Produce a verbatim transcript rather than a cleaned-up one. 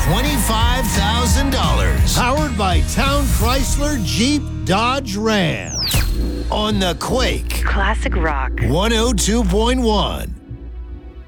twenty-five thousand dollars. Powered by Town Chrysler Jeep Dodge Ram. On the Quake. Classic rock. one oh two point one.